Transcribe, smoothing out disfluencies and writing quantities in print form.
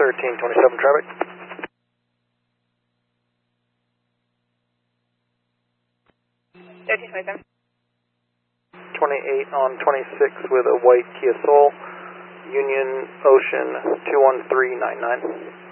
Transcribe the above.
1327 traffic. 1327. 28 on 26 with a white Kia Soul, Union Ocean 21399.